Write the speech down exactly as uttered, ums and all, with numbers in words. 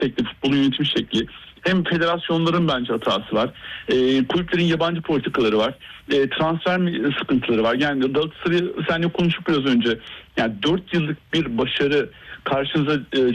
şekli, futbolun yönetim şekli. Hem federasyonların bence hatası var. E, kulüplerin yabancı politikaları var. E, transfer sıkıntıları var. Yani Galatasaray'ı seninle konuştuk biraz önce. Yani dört yıllık bir başarı karşınıza e,